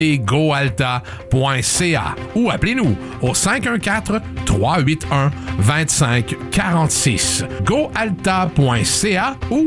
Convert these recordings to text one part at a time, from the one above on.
et goalta.ca ou appelez-nous au 514-381-2546. goalta.ca ou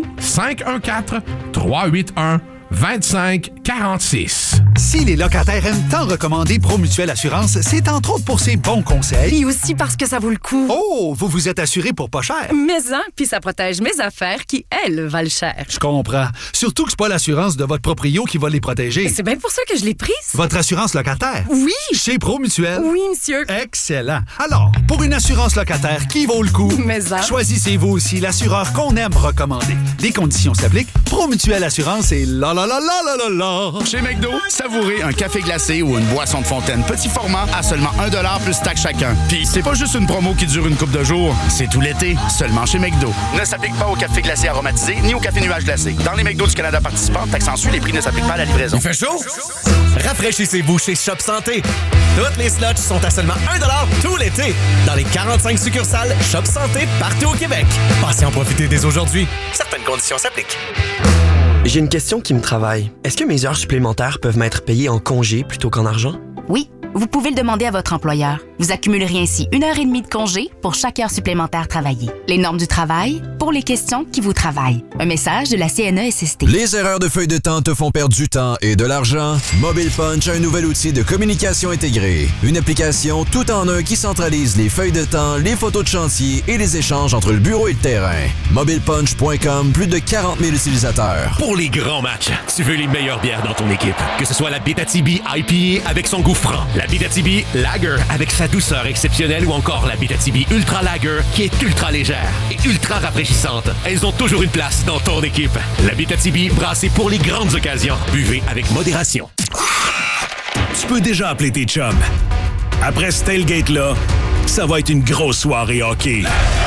514-381-2546. Si les locataires aiment tant recommander Promutuelle Assurance, c'est entre autres pour ses bons conseils. Puis aussi parce que ça vaut le coup. Oh, vous vous êtes assuré pour pas cher. Mais puis ça protège mes affaires qui, elles, valent cher. Je comprends. Surtout que c'est pas l'assurance de votre proprio qui va les protéger. C'est bien pour ça que je l'ai prise. Votre assurance locataire? Oui. Chez Promutuelle? Oui, monsieur. Excellent. Alors, pour une assurance locataire qui vaut le coup, choisissez-vous aussi l'assureur qu'on aime recommander. Les conditions s'appliquent. Promutuelle Assurance et la. Chez McDo, savourez un café glacé ou une boisson de fontaine petit format à seulement 1$ plus taxe chacun. Puis c'est pas juste une promo qui dure une couple de jours, c'est tout l'été, seulement chez McDo. Ne s'applique pas au café glacé aromatisé ni au café nuage glacé. Dans les McDo du Canada participants, taxe en sus, les prix ne s'appliquent pas à la livraison. Il fait chaud? Rafraîchissez-vous chez Shop Santé. Toutes les slots sont à seulement 1$ tout l'été dans les 45 succursales Shop Santé partout au Québec. Passez en profiter dès aujourd'hui. Certaines conditions s'appliquent. J'ai une question qui me travaille. Est-ce que mes heures supplémentaires peuvent m'être payées en congé plutôt qu'en argent? Oui, vous pouvez le demander à votre employeur. Vous accumulerez ainsi 1h30 de congé pour chaque heure supplémentaire travaillée. Les normes du travail pour les questions qui vous travaillent. Un message de la CNESST. Les erreurs de feuille de temps te font perdre du temps et de l'argent? Mobile Punch a un nouvel outil de communication intégrée. Une application tout en un qui centralise les feuilles de temps, les photos de chantier et les échanges entre le bureau et le terrain. MobilePunch.com, plus de 40 000 utilisateurs. Pour les grands matchs, tu veux les meilleures bières dans ton équipe. Que ce soit la Bétatibi IPA avec son goût franc, la Bétatibi Lager avec sa douceur exceptionnelle ou encore la Bétatibi Ultra Lager qui est ultra légère et ultra rafraîchissante. Elles ont toujours une place dans ton équipe. La Bétatibi, brassée pour les grandes occasions. Buvez avec modération. Tu peux déjà appeler tes chums. Après ce tailgate-là, ça va être une grosse soirée hockey.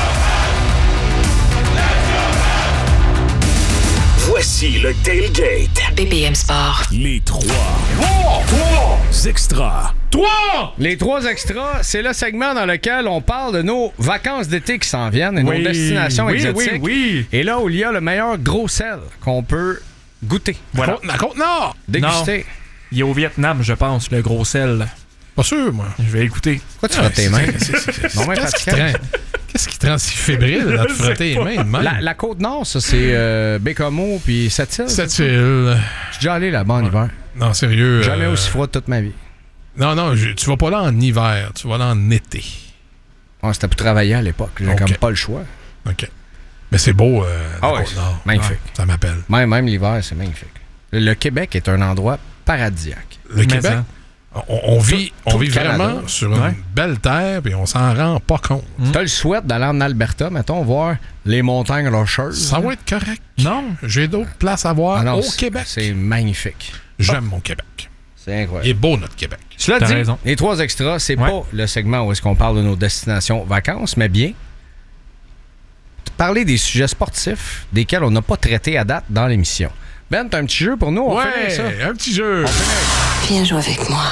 Voici le tailgate. BPM Sport. Les trois extras. Les 3 extras, c'est le segment dans lequel on parle de nos vacances d'été qui s'en viennent et nos destinations exotiques. Et là où il y a le meilleur gros sel qu'on peut goûter. Voilà. La Côte-Nord! Déguster. Non. Il est au Vietnam, je pense, le gros sel. Pas sûr, moi. Je vais écouter. Pourquoi tu frottes tes mains? Qu'est-ce qui te rend si fébrile de te frotter les mains de même? La Côte-Nord, ça, c'est Bécomo puis Sept-Îles. Sept-Îles. Je suis déjà allé là-bas en hiver. Non, sérieux. Jamais aussi froid de toute ma vie. Non, tu vas pas là en hiver, tu vas là en été. C'était pour travailler à l'époque. J'ai comme pas le choix. OK. Mais c'est beau, la ouais, Côte-Nord. magnifique. Ouais, ça m'appelle. Même l'hiver, c'est magnifique. Le Québec est un endroit paradisiaque. Le Québec, on vit Canada, vraiment sur une belle terre et on s'en rend pas compte. T'as le souhait d'aller en Alberta, mettons, voir les montagnes rocheuses. Ça va être correct. Non. J'ai d'autres places à voir au Québec. C'est magnifique. J'aime mon Québec. C'est incroyable. Il est beau, notre Québec. Cela dit, les 3 extras, c'est pas le segment où est-ce qu'on parle de nos destinations vacances, mais bien parler des sujets sportifs desquels on n'a pas traité à date dans l'émission. Ben, t'as un petit jeu pour nous? On fait ça. Un petit jeu. Viens jouer avec moi.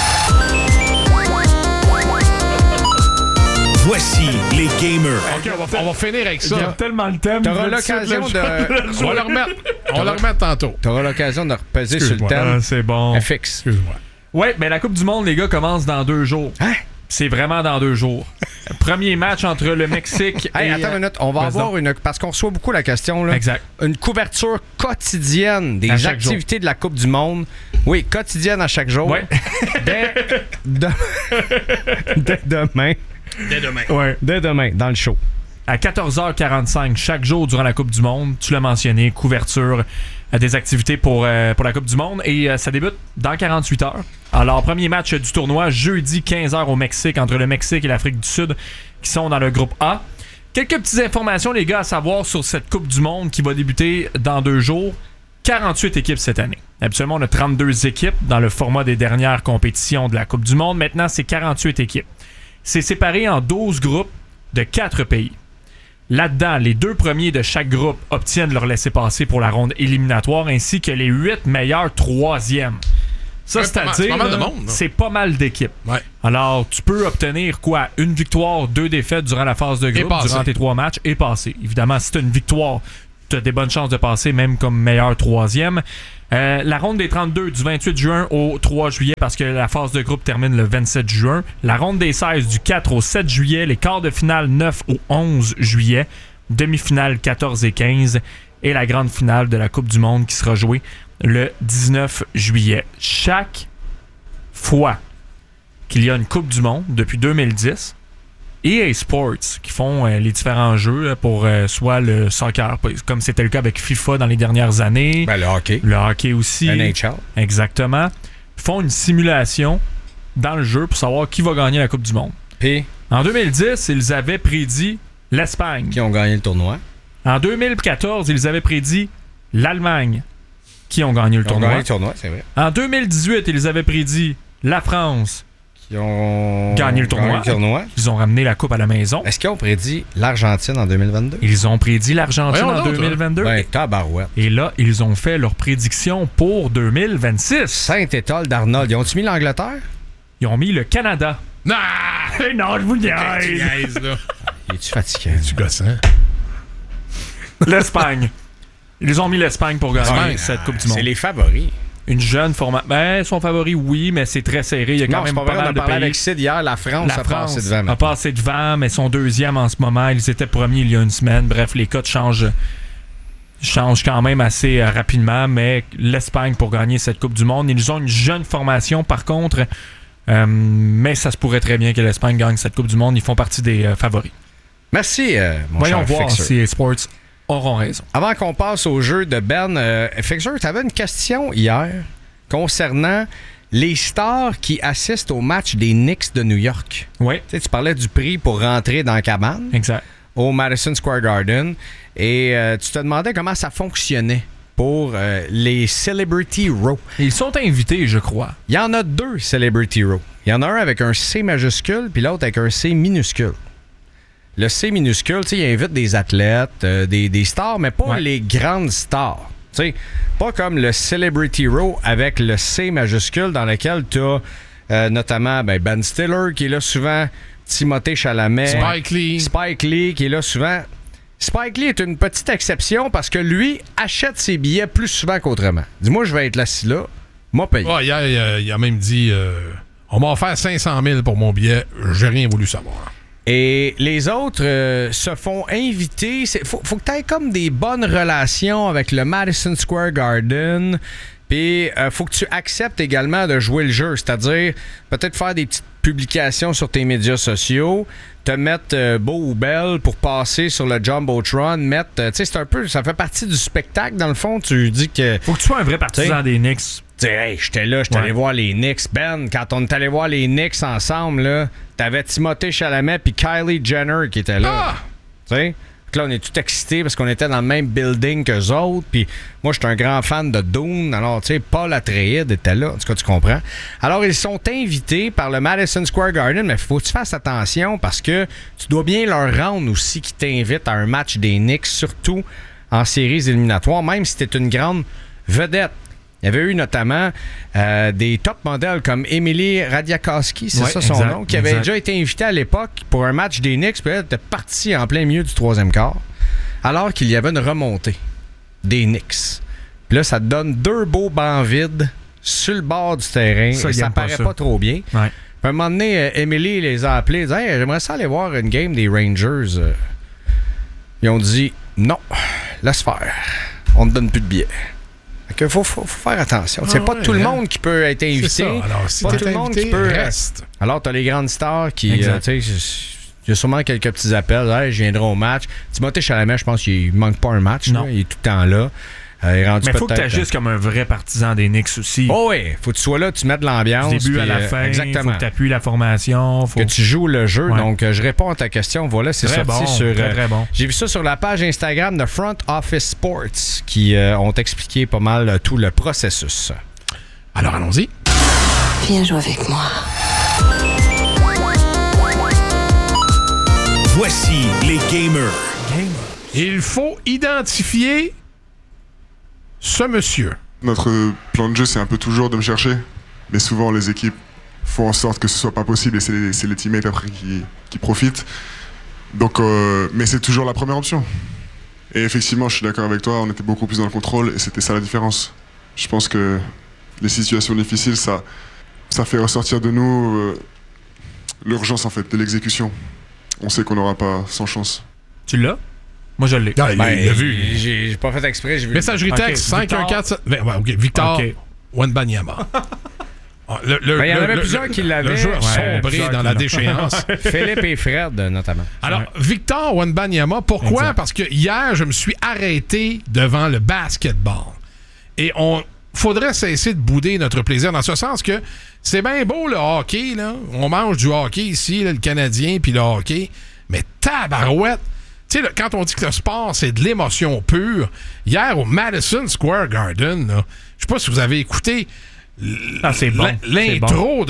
Voici les gamers. OK, on va finir avec ça. Il y a tellement le thème. T'auras l'occasion de... On va le remettre tantôt. T'auras l'occasion de repaiser sur le thème. C'est bon. FX. Excuse-moi. Ouais, mais la Coupe du Monde, les gars, commence dans 2 jours. Hein? C'est vraiment dans 2 jours. Premier match entre le Mexique et... Attends une minute, on va avoir une... Parce qu'on reçoit beaucoup la question, là. Exact. Une couverture quotidienne des activités de la Coupe du Monde. Oui, quotidienne à chaque jour. Ouais. Dès demain. Dès demain. Ouais. Dès demain, dans le show. À 14h45, chaque jour durant la Coupe du Monde, tu l'as mentionné, couverture des activités pour la Coupe du Monde. Et ça débute dans 48 heures. Alors, premier match du tournoi, jeudi 15h au Mexique, entre le Mexique et l'Afrique du Sud, qui sont dans le groupe A. Quelques petites informations, les gars, à savoir sur cette Coupe du Monde qui va débuter dans 2 jours. 48 équipes cette année. Habituellement, on a 32 équipes dans le format des dernières compétitions de la Coupe du Monde. Maintenant, c'est 48 équipes. C'est séparé en 12 groupes de 4 pays. Là-dedans, les 2 premiers de chaque groupe obtiennent leur laissez-passer pour la ronde éliminatoire, ainsi que les 8 meilleurs 3e. Ça, c'est-à-dire, c'est pas mal d'équipes. Ouais. Alors, tu peux obtenir quoi? Une victoire, 2 défaites durant la phase de groupe, durant tes 3 matchs, et passer. Évidemment, si tu as une victoire, tu as des bonnes chances de passer, même comme meilleur troisième. La ronde des 32 du 28 juin au 3 juillet, parce que la phase de groupe termine le 27 juin. La ronde des 16 du 4 au 7 juillet. Les quarts de finale 9 au 11 juillet. Demi-finale 14 et 15. Et la grande finale de la Coupe du Monde qui sera jouée le 19 juillet. Chaque fois qu'il y a une Coupe du Monde, depuis 2010, EA Sports, qui font les différents jeux pour soit le soccer, comme c'était le cas avec FIFA dans les dernières années. Ben, le hockey. Le hockey aussi. NHL. Exactement. Font une simulation dans le jeu pour savoir qui va gagner la Coupe du Monde. Puis, en 2010, ils avaient prédit l'Espagne. Qui ont gagné le tournoi. En 2014, ils avaient prédit l'Allemagne. Qui ont gagné le tournoi. Gagné le tournoi, c'est vrai. En 2018, ils avaient prédit la France. Qui ont gagné le tournoi. Ils ont ramené la coupe à la maison. Est-ce qu'ils ont prédit l'Argentine en 2022? Ils ont prédit l'Argentine en 2022. Ben, tabarouette. Et là, ils ont fait leur prédiction pour 2026. Saint-Étoile d'Arnold. Ils ont-tu mis l'Angleterre? Ils ont mis le Canada. Non! Non, je vous niaise. Es-tu fatigué? Es-tu gossant? L'Espagne. Ils ont mis l'Espagne pour gagner cette Coupe du Monde. C'est les favoris. Une jeune formation. Ben, son favori, oui, mais c'est très serré. Il y a quand même pas mal de pays. Avec Sid hier, la France a passé devant. A passé devant, mais sont deuxième en ce moment. Ils étaient premiers il y a une semaine. Bref, les cotes changent quand même assez rapidement, mais l'Espagne pour gagner cette Coupe du Monde. Ils ont une jeune formation, par contre, mais ça se pourrait très bien que l'Espagne gagne cette Coupe du Monde. Ils font partie des favoris. Merci, mon Voyons cher voir Fixer. si les Sports auront raison. Avant qu'on passe au jeu de Ben, Fixer, tu avais une question hier concernant les stars qui assistent au match des Knicks de New York. Oui. Tu sais, tu parlais du prix pour rentrer dans la cabane. Exact. Au Madison Square Garden. Et tu te demandais comment ça fonctionnait pour les Celebrity Row. Ils sont invités, je crois. Il y en a 2 Celebrity Row. Il y en a un avec un C majuscule, puis l'autre avec un C minuscule. Le C minuscule, tu sais, il invite des athlètes, des stars, mais pas les grandes stars. Tu sais, pas comme le Celebrity Row avec le C majuscule dans lequel tu as notamment Ben Stiller qui est là souvent, Timothée Chalamet, Spike Lee qui est là souvent. Spike Lee est une petite exception parce que lui achète ses billets plus souvent qu'autrement. Dis-moi, je vais être assis là, m'a payé. Hier, il a même dit on m'a offert 500 000 pour mon billet, j'ai rien voulu savoir. Et les autres se font inviter. Faut que tu aies comme des bonnes relations avec le Madison Square Garden. Puis, faut que tu acceptes également de jouer le jeu. C'est-à-dire, peut-être faire des petites publications sur tes médias sociaux, te mettre beau ou belle pour passer sur le Jumbotron, mettre... tu sais, c'est un peu... Ça fait partie du spectacle, dans le fond. Tu dis que... Faut que tu sois un vrai partisan des Knicks. Tu sais, hey, j'étais là, j'étais allé voir les Knicks. Ben, quand on est allé voir les Knicks ensemble, là, t'avais Timothée Chalamet puis Kylie Jenner qui étaient là. Tu sais? Là, on est tout excités parce qu'on était dans le même building qu'eux autres. Puis moi, je suis un grand fan de Dune. Alors, tu sais, Paul Atreides était là. En tout cas, tu comprends. Alors, ils sont invités par le Madison Square Garden, mais faut que tu fasses attention parce que tu dois bien leur rendre aussi qu'ils t'invitent à un match des Knicks, surtout en séries éliminatoires, même si t'es une grande vedette. Il y avait eu notamment des top modèles comme Emily Ratajkowski, c'est ça son nom, qui avait déjà été invitée à l'époque pour un match des Knicks, puis elle était partie en plein milieu du troisième quart, alors qu'il y avait une remontée des Knicks. Puis là, ça te donne 2 beaux bancs vides sur le bord du terrain, ça paraît pas trop bien. Ouais. Puis à un moment donné, Emily les a appelés, elle dit hey, j'aimerais ça aller voir une game des Rangers. Ils ont dit non, laisse faire, on te donne plus de billets. Il faut faire attention. C'est pas tout le monde qui peut être invité. Alors, si pas t'es tout le monde qui peut reste. Alors, t'as les grandes stars qui... tu sais, il y a sûrement quelques petits appels. Hey, je viendrai au match. Timothée Chalamet, je pense qu'il manque pas un match. Là. Il est tout le temps là. Il est rendu mais il faut que tu agisses comme un vrai partisan des Knicks aussi. Oh oui, faut que tu sois là, tu mettes de l'ambiance. Du début à la fin, exactement. faut que tu appuies la formation. Que tu joues le jeu. Ouais. Donc, je réponds à ta question. Voilà, c'est très sorti bon, sur... très bon. J'ai vu ça sur la page Instagram de Front Office Sports qui ont expliqué pas mal tout le processus. Alors, allons-y. Viens jouer avec moi. Voici les gamers. Il faut identifier ce monsieur. Notre plan de jeu, c'est un peu toujours de me chercher. Mais souvent, les équipes font en sorte que ce soit pas possible et c'est les teammates après qui profitent. Donc, mais c'est toujours la première option. Et effectivement, je suis d'accord avec toi, on était beaucoup plus dans le contrôle et c'était ça la différence. Je pense que les situations difficiles, ça fait ressortir de nous l'urgence en fait, de l'exécution. On sait qu'on n'aura pas 100 chance. Tu l'as? Moi, je l'ai. Ah, il l'a vu. J'ai pas fait exprès, j'ai vu. Messagerie texte 514... Victor Wembanyama. Il y en avait plusieurs qui l'avaient. Le joueur sombré dans la déchéance. Philippe et Fred, notamment. Alors, Victor Wembanyama, pourquoi? Exact. Parce que hier, je me suis arrêté devant le basketball. Et faudrait cesser de bouder notre plaisir dans ce sens que c'est bien beau le hockey, là. On mange du hockey ici, là, le Canadien, puis le hockey. Mais tabarouette! Tu sais, quand on dit que le sport, c'est de l'émotion pure, hier au Madison Square Garden, là, je sais pas si vous avez écouté c'est bon. L'intro de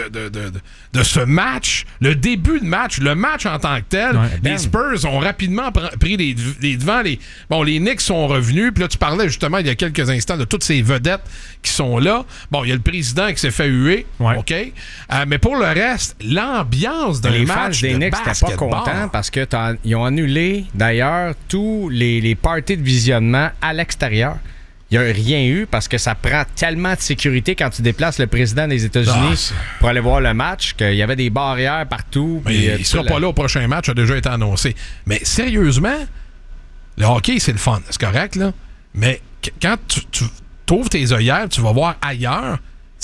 ce match, le début de match, le match en tant que tel, les Spurs ont rapidement pris les devants. Les Knicks sont revenus. Puis là, tu parlais justement il y a quelques instants de toutes ces vedettes qui sont là. Bon, il y a le président qui s'est fait huer. OK? Mais pour le reste, l'ambiance d'un match des de Knicks n'étaient pas contents parce qu'ils ont annulé d'ailleurs tous les parties de visionnement à l'extérieur. Il n'y a rien eu parce que ça prend tellement de sécurité quand tu déplaces le président des États-Unis pour aller voir le match qu'il y avait des barrières partout. Mais il ne sera pas là au prochain match, a déjà été annoncé. Mais sérieusement, le hockey, c'est le fun. C'est correct, là. Mais quand tu ouvres tes œillères, tu vas voir ailleurs.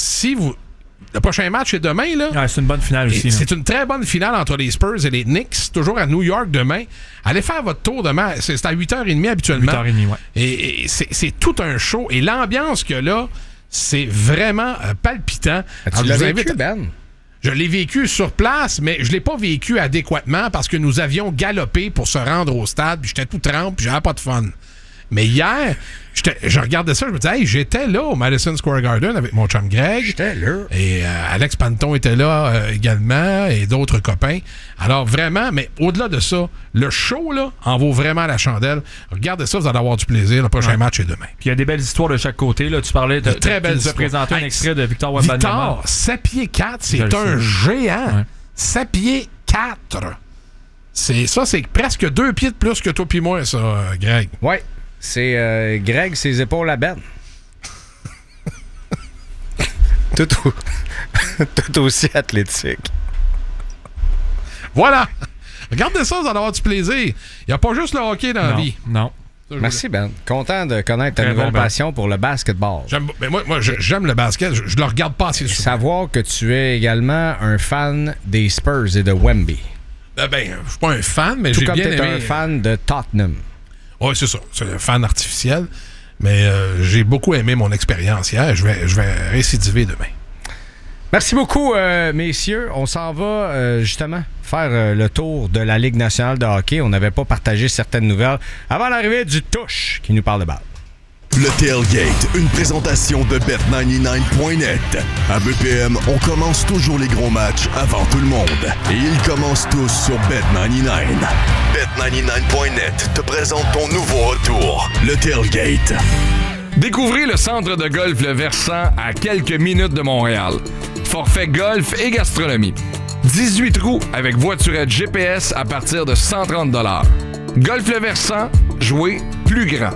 Le prochain match est demain, là. C'est une bonne finale aussi. C'est une très bonne finale entre les Spurs et les Knicks, toujours à New York demain. Allez faire votre tour demain. C'est à 8h30 habituellement. 8h30, ouais. Et c'est tout un show. Et l'ambiance qu'il y a là, c'est vraiment palpitant. Tu l'as vécu, Ben? Je l'ai vécu sur place, mais je l'ai pas vécu adéquatement parce que nous avions galopé pour se rendre au stade, puis j'étais tout trempe, puis j'avais pas de fun. Mais hier, je regardais ça, je me disais, hey, j'étais là au Madison Square Garden avec mon chum Greg. J'étais là. Et Alex Panton était là également et d'autres copains. Alors vraiment, mais au-delà de ça, le show là en vaut vraiment la chandelle. Regardez ça, vous allez avoir du plaisir. Le prochain match est demain. Puis il y a des belles histoires de chaque côté. Là. Tu parlais de très belles histoires. Tu nous as présenté un extrait de Victor Wembanyama. Victor, 7 pieds 4, c'est un géant. Ouais. 7 pieds 4. C'est presque 2 pieds de plus que toi puis moi, ça, Greg. Oui. C'est Greg, ses épaules à Ben. tout aussi athlétique. Voilà. Regardez ça, vous allez avoir du plaisir. Il n'y a pas juste le hockey dans la vie. Non. Merci, Ben. Content de connaître ta nouvelle passion pour le basketball. J'aime le basket. Je le regarde pas assez souvent. Savoir que tu es également un fan des Spurs et de Wemby. Je suis pas un fan, mais j'ai bien aimé. Tout comme tu es un fan de Tottenham. Oui, c'est ça. C'est un fan artificiel. Mais j'ai beaucoup aimé mon expérience hier. Je vais récidiver demain. Merci beaucoup, messieurs. On s'en va justement faire le tour de la Ligue nationale de hockey. On n'avait pas partagé certaines nouvelles avant l'arrivée du Touche qui nous parle de balle. Le Tailgate, une présentation de Bet99.net. À BPM, on commence toujours les gros matchs avant tout le monde. Et ils commencent tous sur Bet99. Bet99.net te présente ton nouveau retour, le Tailgate. Découvrez le centre de golf Le Versant à quelques minutes de Montréal. Forfait golf et gastronomie. 18 trous avec voiturette GPS à partir de 130 $. Golf Le Versant, jouez plus grand.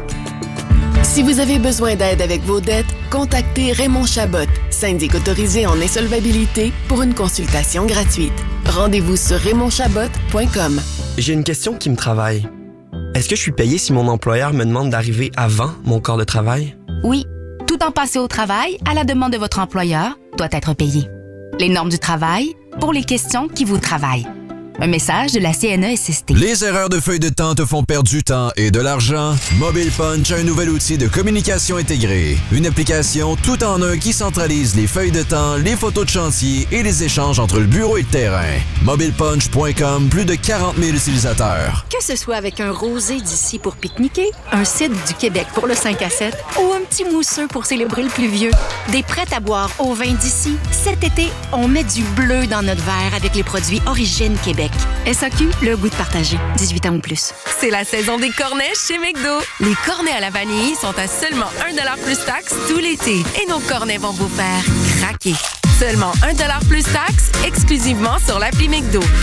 Si vous avez besoin d'aide avec vos dettes, contactez Raymond Chabot, syndic autorisé en insolvabilité, pour une consultation gratuite. Rendez-vous sur raymondchabot.com. J'ai une question qui me travaille. Est-ce que je suis payé si mon employeur me demande d'arriver avant mon corps de travail? Oui. Tout temps passé au travail, à la demande de votre employeur, doit être payé. Les normes du travail, pour les questions qui vous travaillent. Un message de la CNESST. Les erreurs de feuille de temps te font perdre du temps et de l'argent? Mobile Punch a un nouvel outil de communication intégrée. Une application tout en un qui centralise les feuilles de temps, les photos de chantier et les échanges entre le bureau et le terrain. MobilePunch.com, plus de 40 000 utilisateurs. Que ce soit avec un rosé d'ici pour pique-niquer, un cidre du Québec pour le 5 à 7 ou un petit mousseux pour célébrer le pluvieux, des prêts à boire au vin d'ici, cet été, on met du bleu dans notre verre avec les produits Origine Québec. SAQ, le goût de partager. 18 ans ou plus. C'est la saison des cornets chez McDo. Les cornets à la vanille sont à seulement 1$ plus taxes tout l'été. Et nos cornets vont vous faire craquer. Seulement 1$ plus taxes, exclusivement sur l'appli McDo.